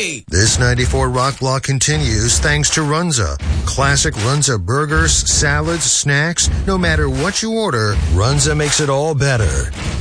Hey! This 94 Rock Block continues thanks to Runza. Classic Runza burgers, salads, snacks, no matter what you order, Runza makes it all better.